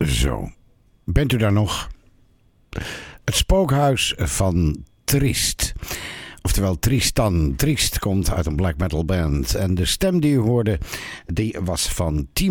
Zo, bent u daar nog? Het spookhuis van Triest. Oftewel Tristan. Triest komt uit een black metal band. En de stem die u hoorde, die was van Timo